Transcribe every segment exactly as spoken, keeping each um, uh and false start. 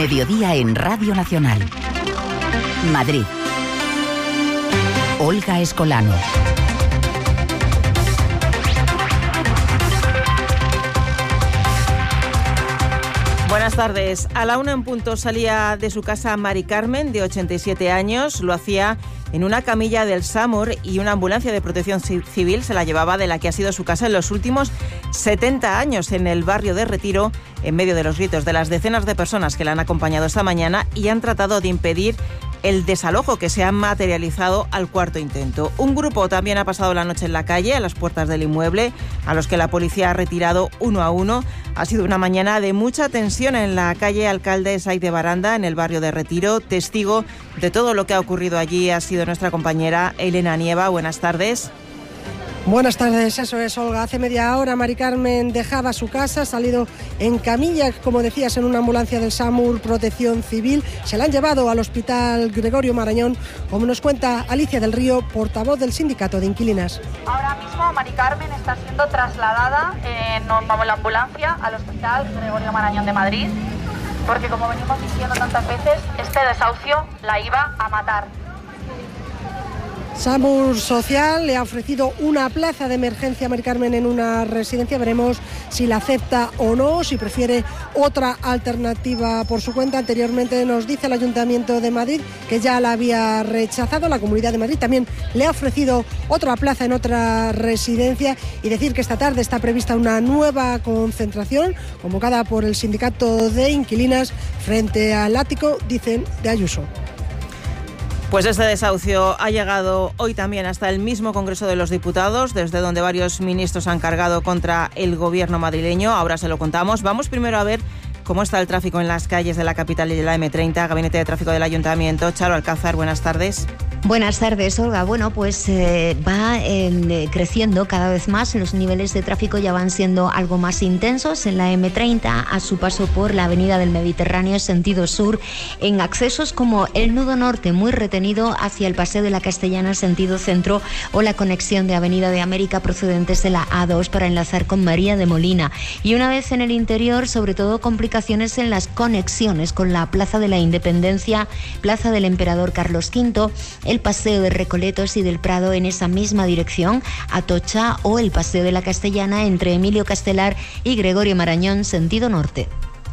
Mediodía en Radio Nacional. Madrid. Olga Escolano. Buenas tardes. A la una en punto salía de su casa Mari Carmen, de ochenta y siete años. Lo hacía en una camilla del SAMUR y una ambulancia de protección civil se la llevaba de la que ha sido su casa en los últimos setenta años, en el barrio de Retiro, en medio de los gritos de las decenas de personas que la han acompañado esta mañana y han tratado de impedir el desalojo que se ha materializado al cuarto intento. Un grupo también ha pasado la noche en la calle, a las puertas del inmueble, a los que la policía ha retirado uno a uno. Ha sido una mañana de mucha tensión en la calle Alcalde Saiz de Baranda, en el barrio de Retiro. Testigo de todo lo que ha ocurrido allí ha sido nuestra compañera Elena Nieva. Buenas tardes. Buenas tardes, eso es, Olga. Hace media hora Mari Carmen dejaba su casa, ha salido en camilla, como decías, en una ambulancia del SAMUR Protección Civil. Se la han llevado al Hospital Gregorio Marañón, como nos cuenta Alicia del Río, portavoz del Sindicato de Inquilinas. Ahora mismo Mari Carmen está siendo trasladada en la ambulancia al Hospital Gregorio Marañón de Madrid, porque, como venimos diciendo tantas veces, este desahucio la iba a matar. SAMUR Social le ha ofrecido una plaza de emergencia a Mari Carmen en una residencia. Veremos si la acepta o no, si prefiere otra alternativa por su cuenta. Anteriormente nos dice el Ayuntamiento de Madrid que ya la había rechazado. La Comunidad de Madrid también le ha ofrecido otra plaza en otra residencia. Y decir que esta tarde está prevista una nueva concentración convocada por el Sindicato de Inquilinas frente al ático, dicen, de Ayuso. Pues este desahucio ha llegado hoy también hasta el mismo Congreso de los Diputados, desde donde varios ministros han cargado contra el gobierno madrileño. Ahora se lo contamos. Vamos primero a ver cómo está el tráfico en las calles de la capital y de la eme treinta. Gabinete de Tráfico del Ayuntamiento. Charo Alcázar, buenas tardes. Buenas tardes, Olga. Bueno, pues eh, va eh, creciendo cada vez más. Los niveles de tráfico ya van siendo algo más intensos en la eme treinta, a su paso por la avenida del Mediterráneo, sentido sur, en accesos como el nudo norte, muy retenido hacia el Paseo de la Castellana, sentido centro, o la conexión de Avenida de América procedentes de la a dos para enlazar con María de Molina. Y una vez en el interior, sobre todo complicaciones en las conexiones con la Plaza de la Independencia, Plaza del Emperador Carlos quinto, el Paseo de Recoletos y del Prado en esa misma dirección, Atocha, o el Paseo de la Castellana entre Emilio Castelar y Gregorio Marañón, sentido norte.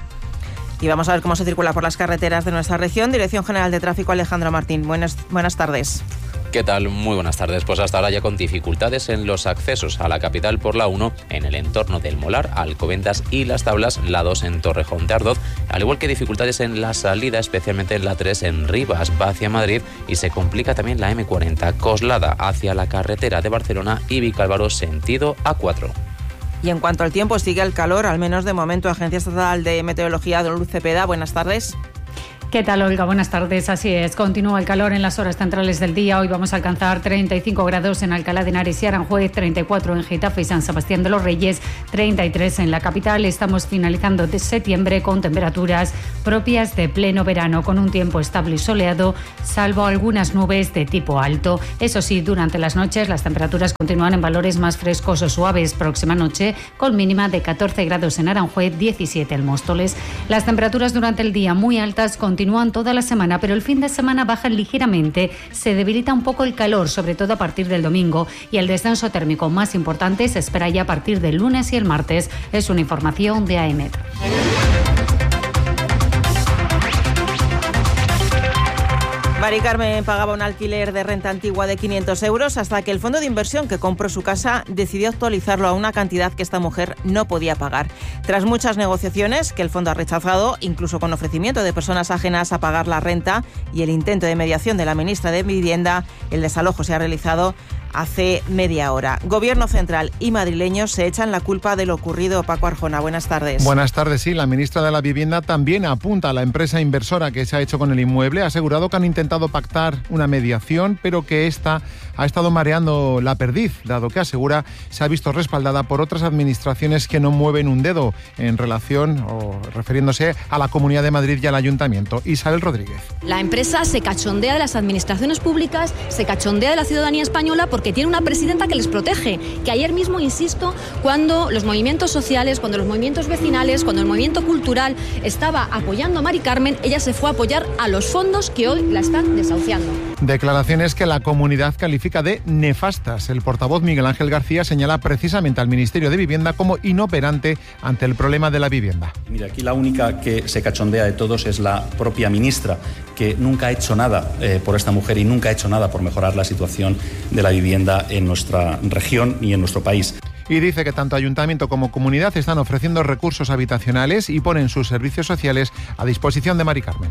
Y vamos a ver cómo se circula por las carreteras de nuestra región. Dirección General de Tráfico, Alejandro Martín. Buenas, buenas tardes. ¿Qué tal? Muy buenas tardes. Pues hasta ahora ya con dificultades en los accesos a la capital por la uno, en el entorno del Molar, Alcobendas y Las Tablas, la dos en Torrejón de Ardoz, al igual que dificultades en la salida, especialmente en la tres en Rivas, va hacia Madrid, y se complica también la eme cuarenta, Coslada, hacia la carretera de Barcelona y Vicálvaro, sentido a cuatro. Y en cuanto al tiempo, sigue el calor, al menos de momento. Agencia Estatal de Meteorología, Don Luz Cepeda, buenas tardes. ¿Qué tal, Olga? Buenas tardes. Así es, continúa el calor en las horas centrales del día. Hoy vamos a alcanzar treinta y cinco grados en Alcalá de Henares y Aranjuez, treinta y cuatro en Getafe y San Sebastián de los Reyes, treinta y tres en la capital. Estamos finalizando de septiembre con temperaturas propias de pleno verano, con un tiempo estable y soleado, salvo algunas nubes de tipo alto. Eso sí, durante las noches las temperaturas continúan en valores más frescos o suaves. Próxima noche, con mínima de catorce grados en Aranjuez, diecisiete en Móstoles. Las temperaturas durante el día muy altas con Continúan toda la semana, pero el fin de semana bajan ligeramente. Se debilita un poco el calor, sobre todo a partir del domingo, y el descenso térmico más importante se espera ya a partir del lunes y el martes. Es una información de AEMET. Mari Carmen pagaba un alquiler de renta antigua de quinientos euros hasta que el fondo de inversión que compró su casa decidió actualizarlo a una cantidad que esta mujer no podía pagar. Tras muchas negociaciones que el fondo ha rechazado, incluso con ofrecimiento de personas ajenas a pagar la renta y el intento de mediación de la ministra de Vivienda, el desalojo se ha realizado hace media hora. Gobierno central y madrileño se echan la culpa de lo ocurrido. Paco Arjona, buenas tardes. Buenas tardes, sí. La ministra de la Vivienda también apunta a la empresa inversora que se ha hecho con el inmueble. Ha asegurado que han intentado pactar una mediación, pero que esta ha estado mareando la perdiz, dado que asegura se ha visto respaldada por otras administraciones que no mueven un dedo en relación o refiriéndose a la Comunidad de Madrid y al Ayuntamiento. Isabel Rodríguez. La empresa se cachondea de las administraciones públicas, se cachondea de la ciudadanía española porque que tiene una presidenta que les protege, que ayer mismo, insisto, cuando los movimientos sociales, cuando los movimientos vecinales, cuando el movimiento cultural estaba apoyando a Mari Carmen, ella se fue a apoyar a los fondos que hoy la están desahuciando. Declaraciones que la comunidad califica de nefastas. El portavoz Miguel Ángel García señala precisamente al Ministerio de Vivienda como inoperante ante el problema de la vivienda. Mira, aquí la única que se cachondea de todos es la propia ministra, que nunca ha hecho nada eh, por esta mujer y nunca ha hecho nada por mejorar la situación de la vivienda en nuestra región y en nuestro país. Y dice que tanto ayuntamiento como comunidad están ofreciendo recursos habitacionales y ponen sus servicios sociales a disposición de Mari Carmen.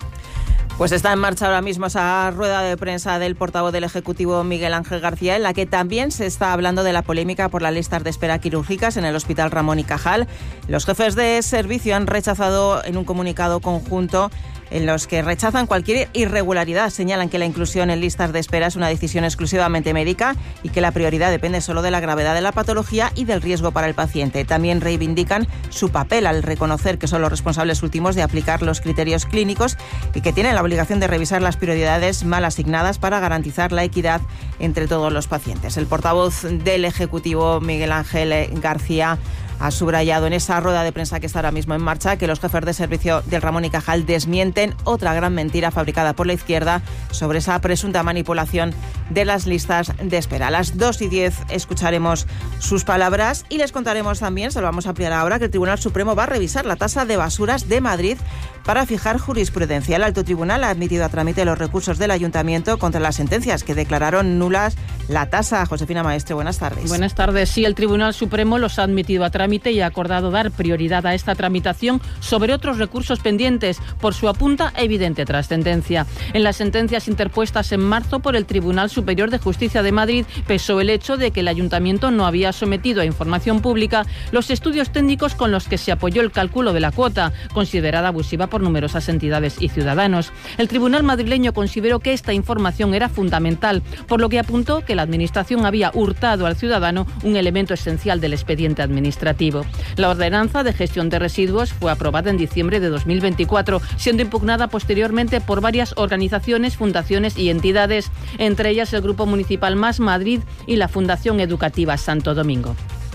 Pues está en marcha ahora mismo esa rueda de prensa del portavoz del Ejecutivo Miguel Ángel García, en la que también se está hablando de la polémica por las listas de espera quirúrgicas en el Hospital Ramón y Cajal. Los jefes de servicio han rechazado en un comunicado conjunto en los que rechazan cualquier irregularidad. Señalan que la inclusión en listas de espera es una decisión exclusivamente médica y que la prioridad depende solo de la gravedad de la patología y del riesgo para el paciente. También reivindican su papel al reconocer que son los responsables últimos de aplicar los criterios clínicos y que tienen la obligación de revisar las prioridades mal asignadas para garantizar la equidad entre todos los pacientes. El portavoz del Ejecutivo, Miguel Ángel García, ha subrayado en esa rueda de prensa que está ahora mismo en marcha que los jefes de servicio del Ramón y Cajal desmienten otra gran mentira fabricada por la izquierda sobre esa presunta manipulación de las listas de espera. A las dos y diez escucharemos sus palabras y les contaremos también, se lo vamos a ampliar ahora, que el Tribunal Supremo va a revisar la tasa de basuras de Madrid para fijar jurisprudencia. El Alto Tribunal ha admitido a trámite los recursos del Ayuntamiento contra las sentencias que declararon nulas la tasa. Josefina Maestre, buenas tardes. Buenas tardes. Sí, el Tribunal Supremo los ha admitido a trámite y ha acordado dar prioridad a esta tramitación sobre otros recursos pendientes por su apunta evidente trascendencia. En las sentencias interpuestas en marzo por el Tribunal Superior de Justicia de Madrid pesó el hecho de que el Ayuntamiento no había sometido a información pública los estudios técnicos con los que se apoyó el cálculo de la cuota, considerada abusiva por numerosas entidades y ciudadanos. El Tribunal madrileño consideró que esta información era fundamental, por lo que apuntó que la Administración había hurtado al ciudadano un elemento esencial del expediente administrativo. La ordenanza de gestión de residuos fue aprobada en diciembre de dos mil veinticuatro, siendo impugnada posteriormente por varias organizaciones, fundaciones y entidades, entre ellas el Grupo Municipal Más Madrid y la Fundación Educativa Santo Domingo.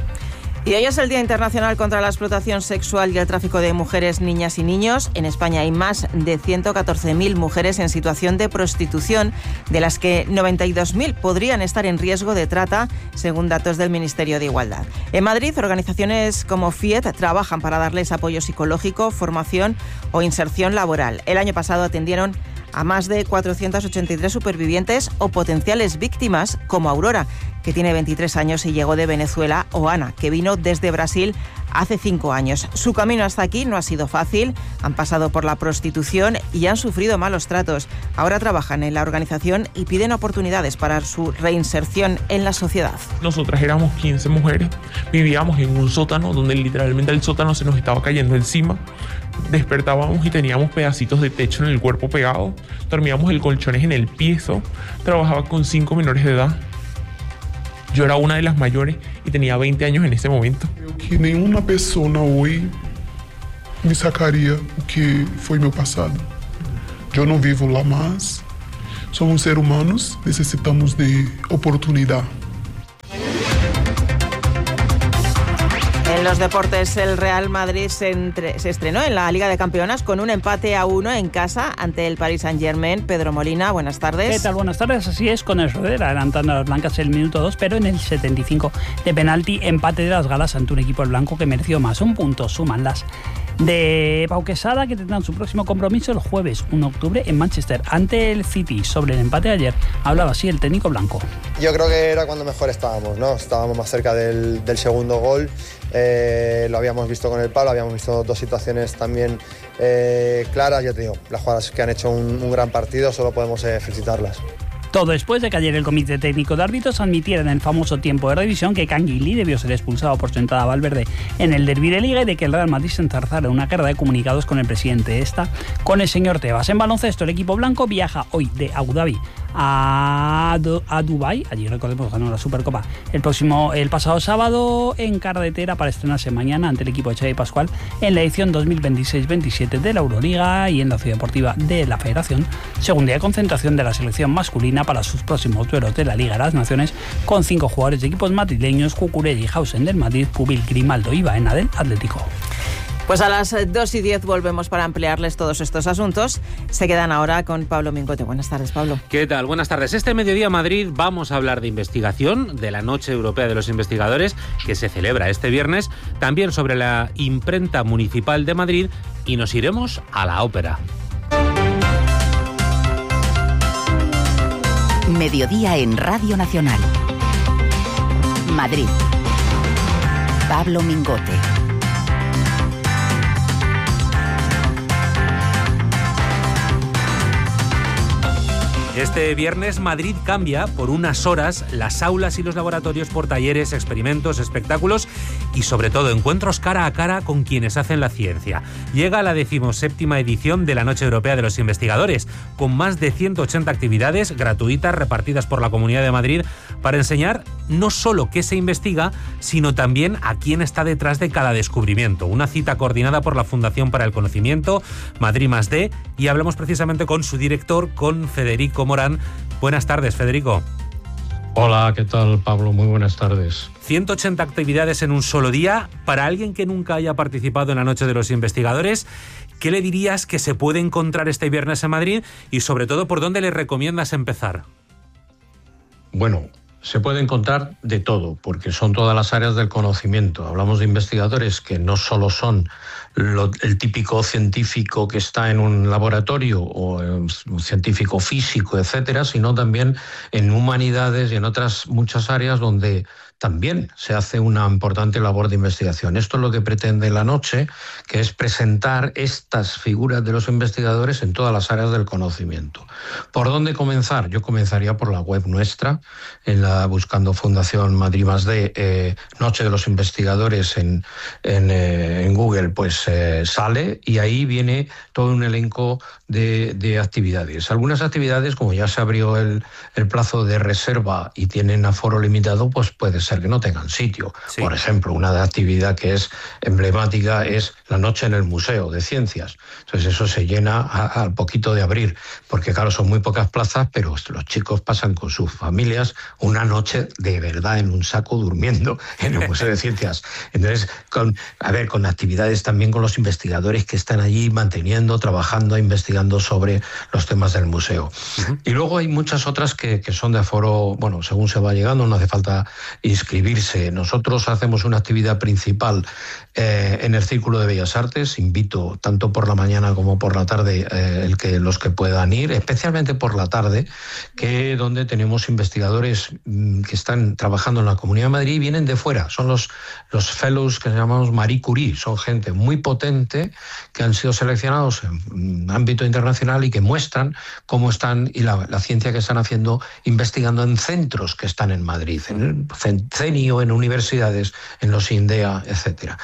Y hoy es el Día Internacional contra la Explotación Sexual y el Tráfico de Mujeres, Niñas y Niños. En España hay más de ciento catorce mil mujeres en situación de prostitución, de las que noventa y dos mil podrían estar en riesgo de trata, según datos del Ministerio de Igualdad. En Madrid, organizaciones como FIET trabajan para darles apoyo psicológico, formación o inserción laboral. El año pasado atendieron a más de cuatrocientas ochenta y tres supervivientes o potenciales víctimas, como Aurora, que tiene veintitrés años y llegó de Venezuela, o Ana, que vino desde Brasil hace cinco años. Su camino hasta aquí no ha sido fácil, han pasado por la prostitución y han sufrido malos tratos. Ahora trabajan en la organización y piden oportunidades para su reinserción en la sociedad. Nosotras éramos quince mujeres, vivíamos en un sótano donde literalmente el sótano se nos estaba cayendo encima. Despertábamos y teníamos pedacitos de techo en el cuerpo pegado, dormíamos en colchones en el piso, trabajaba con cinco menores de edad. Yo era una de las mayores y tenía veinte años en ese momento. Creo que ninguna persona hoy me sacaría lo que fue mi pasado. Yo no vivo lá más. Somos seres humanos, necesitamos de oportunidad. En los deportes, el Real Madrid se, entre, se estrenó en la Liga de Campeonas con un empate a uno en casa ante el Paris Saint-Germain. Pedro Molina, buenas tardes. ¿Qué tal? Buenas tardes. Así es, con el Roder adelantando a las blancas el minuto dos, pero en el setenta y cinco de penalti, empate de las galas ante un equipo blanco que mereció más. Un punto suman las de Pau Quesada, que tendrán su próximo compromiso el jueves uno de octubre en Manchester ante el City. Sobre el empate de ayer hablaba así el técnico blanco. Yo creo que era cuando mejor estábamos, ¿no? Estábamos más cerca del, del segundo gol. Eh, lo habíamos visto con el palo, habíamos visto dos situaciones también eh, claras. Ya te digo, las jugadoras que han hecho un, un gran partido, solo podemos eh, felicitarlas. Todo después de que ayer el Comité Técnico de Árbitros admitiera en el famoso tiempo de revisión que Canguilí debió ser expulsado por su entrada a Valverde en el derbi de Liga y de que el Real Madrid se enzarzara en una carga de comunicados con el presidente de esta, con el señor Tebas. En baloncesto, el equipo blanco viaja hoy de Abu Dhabi a, a Dubái. Allí, recordemos, ganó la Supercopa el próximo, el pasado sábado en carretera para estrenarse mañana ante el equipo de Xavi Pascual en la edición dos mil veintiséis veintisiete de la Euroliga y en la Ciudad Deportiva de la Federación. Segundo día de concentración de la selección masculina para sus próximos duelos de la Liga de las Naciones con cinco jugadores de equipos madrileños: Cucurella y Hausen del Madrid, Pubil, Grimaldo y Baena del Atlético. Pues a las dos y diez volvemos para ampliarles todos estos asuntos. Se quedan ahora con Pablo Mingote. Buenas tardes, Pablo. ¿Qué tal? Buenas tardes. Este mediodía en Madrid vamos a hablar de investigación, de la Noche Europea de los Investigadores, que se celebra este viernes, también sobre la imprenta municipal de Madrid, y nos iremos a la ópera. Mediodía en Radio Nacional. Madrid. Pablo Mingote. Este viernes Madrid cambia por unas horas las aulas y los laboratorios por talleres, experimentos, espectáculos y sobre todo encuentros cara a cara con quienes hacen la ciencia. Llega la decimoséptima edición de la Noche Europea de los Investigadores, con más de ciento ochenta actividades gratuitas repartidas por la Comunidad de Madrid para enseñar no solo qué se investiga, sino también a quién está detrás de cada descubrimiento. Una cita coordinada por la Fundación para el Conocimiento, Madrid más D, y hablamos precisamente con su director, con Federico Morán. Buenas tardes, Federico. Hola, ¿qué tal, Pablo? Muy buenas tardes. ciento ochenta actividades en un solo día. Para alguien que nunca haya participado en la Noche de los Investigadores, ¿qué le dirías que se puede encontrar este viernes en Madrid? Y sobre todo, ¿por dónde le recomiendas empezar? Bueno, se puede encontrar de todo, porque son todas las áreas del conocimiento. Hablamos de investigadores que no solo son lo, el típico científico que está en un laboratorio o un científico físico, etcétera, sino también en humanidades y en otras muchas áreas donde también se hace una importante labor de investigación. Esto es lo que pretende la noche, que es presentar estas figuras de los investigadores en todas las áreas del conocimiento. ¿Por dónde comenzar? Yo comenzaría por la web nuestra, en la buscando Fundación Madrid más D, eh, Noche de los Investigadores en, en, eh, en Google, pues eh, sale y ahí viene todo un elenco de, de actividades. Algunas actividades, como ya se abrió el, el plazo de reserva y tienen aforo limitado, pues puede ser que no tengan sitio. Sí. Por ejemplo, una actividad que es emblemática es la noche en el Museo de Ciencias. Entonces eso se llena al poquito de abrir, porque claro, son muy pocas plazas, pero los chicos pasan con sus familias una noche de verdad en un saco durmiendo en el Museo de Ciencias. Entonces, con, a ver, con actividades también con los investigadores que están allí manteniendo, trabajando, investigando sobre los temas del museo. Uh-huh. Y luego hay muchas otras que, que son de aforo, bueno, según se va llegando, no hace falta inscribirse. Nosotros hacemos una actividad principal eh, en el Círculo de Bellas Artes. Invito tanto por la mañana como por la tarde eh, el que, los que puedan ir, especialmente por la tarde, que donde tenemos investigadores mmm, que están trabajando en la Comunidad de Madrid y vienen de fuera. Son los, los fellows que llamamos Marie Curie. Son gente muy potente que han sido seleccionados en ámbito internacional y que muestran cómo están y la, la ciencia que están haciendo investigando en centros que están en Madrid, en el CENIO, en universidades, en los INDEA, etcétera.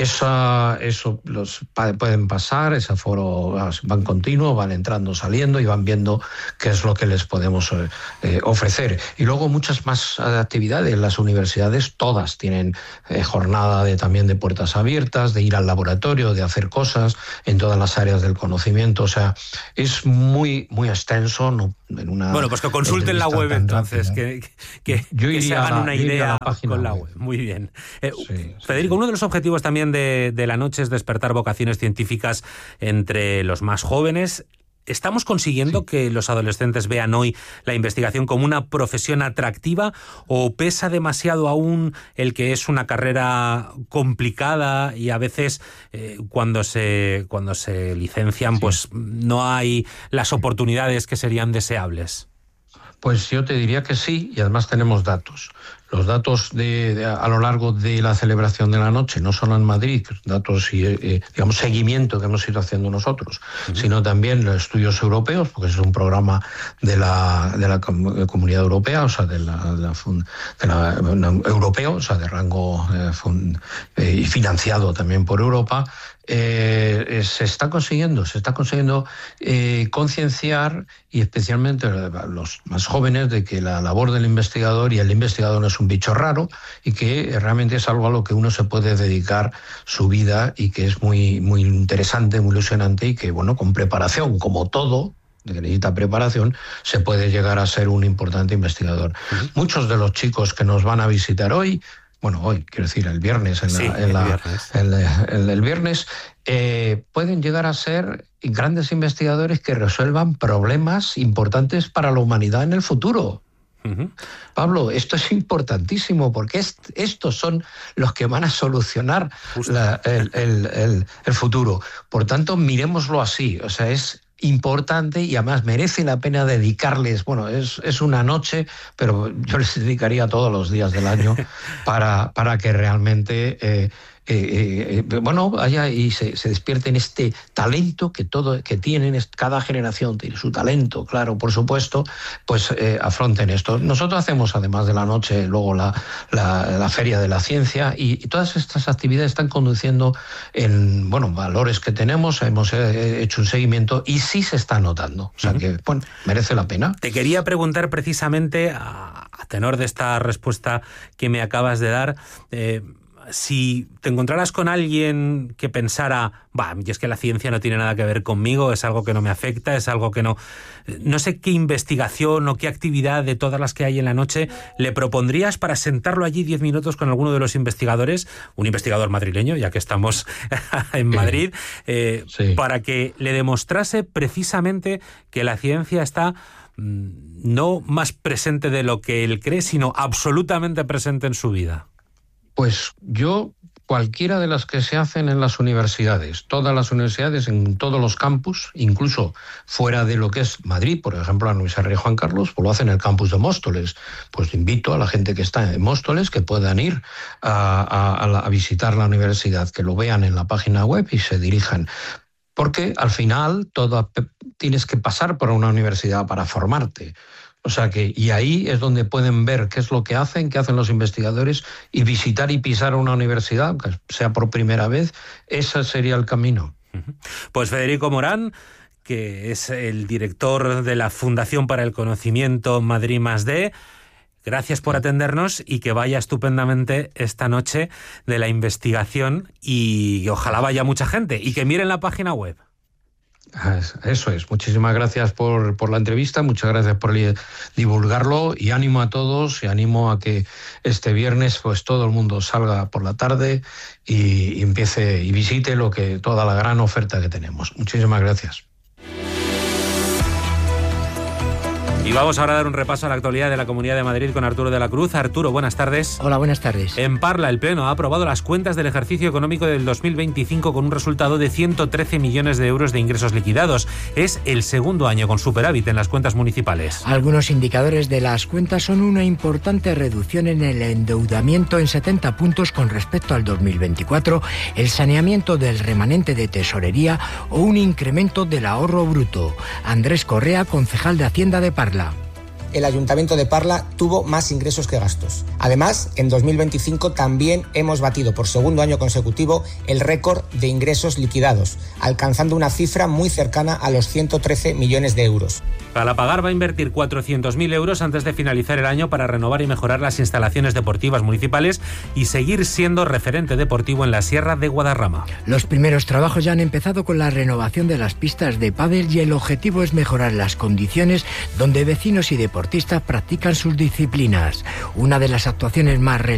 Eso, eso los pueden pasar, ese foro van continuo, van entrando, saliendo y van viendo qué es lo que les podemos eh, ofrecer. Y luego muchas más actividades. Las universidades todas tienen eh, jornada de, también de puertas abiertas, de ir al laboratorio, de hacer cosas en todas las áreas del conocimiento. O sea, es muy, muy extenso. No, en una bueno, pues que consulten la web entonces, que, que, que se hagan una idea la con la web. web. Muy bien. Eh, sí, Federico, sí, sí. Uno de los objetivos también de, de la noche es despertar vocaciones científicas entre los más jóvenes. ¿Estamos consiguiendo sí. que los adolescentes vean hoy la investigación como una profesión atractiva o pesa demasiado aún el que es una carrera complicada y a veces eh, cuando se cuando se licencian sí. pues no hay las oportunidades que serían deseables? Pues yo te diría que sí, y además tenemos datos. los datos de, de, a lo largo de la celebración de la noche, no solo en Madrid, datos y, eh, digamos, seguimiento que hemos ido haciendo nosotros, uh-huh. sino también los estudios europeos, porque es un programa de la, de la Comunidad Europea, o sea, de la, de la, de la no, europeo, o sea, de rango eh, fund, eh, financiado también por Europa. Eh, se está consiguiendo, se está consiguiendo eh, concienciar, y especialmente a los más jóvenes, de que la labor del investigador y el investigador no es un bicho raro y que realmente es algo a lo que uno se puede dedicar su vida y que es muy, muy interesante, muy ilusionante, y que, bueno, con preparación, como todo, que necesita preparación, se puede llegar a ser un importante investigador. Uh-huh. Muchos de los chicos que nos van a visitar hoy, bueno, hoy, quiero decir, el viernes, en la, sí, en la, el viernes, el, el, el viernes eh, pueden llegar a ser grandes investigadores que resuelvan problemas importantes para la humanidad en el futuro. Uh-huh. Pablo, esto es importantísimo, porque est, estos son los que van a solucionar la, el, el, el, el futuro. Por tanto, miremoslo así, o sea, es importante y además merece la pena dedicarles, bueno, es, es una noche, pero yo les dedicaría todos los días del año para, para que realmente eh, eh, eh, bueno, haya y se, se despierten este talento que todo que tienen, cada generación tiene su talento, claro, por supuesto, pues eh, afronten esto. Nosotros hacemos, además de la noche, luego la, la, la Feria de la Ciencia, y, y todas estas actividades están conduciendo en, bueno, valores que tenemos, hemos eh, hecho un seguimiento y sí se está notando, o sea uh-huh. que, bueno, merece la pena. Te quería preguntar precisamente, a, a tenor de esta respuesta que me acabas de dar, eh, si te encontraras con alguien que pensara, bah, y es que la ciencia no tiene nada que ver conmigo, es algo que no me afecta, es algo que no... No sé qué investigación o qué actividad de todas las que hay en la noche le propondrías para sentarlo allí diez minutos con alguno de los investigadores, un investigador madrileño, ya que estamos en Madrid, eh, sí. para que le demostrase precisamente que la ciencia está no más presente de lo que él cree, sino absolutamente presente en su vida. Pues yo, cualquiera de las que se hacen en las universidades, todas las universidades, en todos los campus, incluso fuera de lo que es Madrid, por ejemplo, la Universidad Rey Juan Carlos, pues lo hacen en el campus de Móstoles. Pues invito a la gente que está en Móstoles que puedan ir a, a, a, la, a visitar la universidad, que lo vean en la página web y se dirijan. Porque al final todo, tienes que pasar por una universidad para formarte. O sea que, y ahí es donde pueden ver qué es lo que hacen, qué hacen los investigadores, y visitar y pisar una universidad, que sea por primera vez, ese sería el camino. Pues Federico Morán, que es el director de la Fundación para el Conocimiento Madrid más D, gracias por atendernos y que vaya estupendamente esta noche de la investigación, y ojalá vaya mucha gente y que miren la página web. Eso es, muchísimas gracias por, por la entrevista, muchas gracias por divulgarlo, y ánimo a todos, y ánimo a que este viernes pues todo el mundo salga por la tarde y, y empiece y visite lo que toda la gran oferta que tenemos. Muchísimas gracias. Y vamos ahora a dar un repaso a la actualidad de la Comunidad de Madrid con Arturo de la Cruz. Arturo, buenas tardes. Hola, buenas tardes. En Parla, el Pleno ha aprobado las cuentas del ejercicio económico del dos mil veinticinco con un resultado de ciento trece millones de euros de ingresos liquidados. Es el segundo año con superávit en las cuentas municipales. Algunos indicadores de las cuentas son una importante reducción en el endeudamiento en setenta puntos con respecto al dos mil veinticuatro, el saneamiento del remanente de tesorería o un incremento del ahorro bruto. Andrés Correa, concejal de Hacienda de Parla. El Ayuntamiento de Parla tuvo más ingresos que gastos. Además, en dos mil veinticinco también hemos batido por segundo año consecutivo el récord de ingresos liquidados, alcanzando una cifra muy cercana a los ciento trece millones de euros. Galapagar va a invertir cuatrocientos mil euros antes de finalizar el año para renovar y mejorar las instalaciones deportivas municipales y seguir siendo referente deportivo en la Sierra de Guadarrama. Los primeros trabajos ya han empezado con la renovación de las pistas de pádel, y el objetivo es mejorar las condiciones donde vecinos y deportistas practican sus disciplinas. Una de las actuaciones más relevantes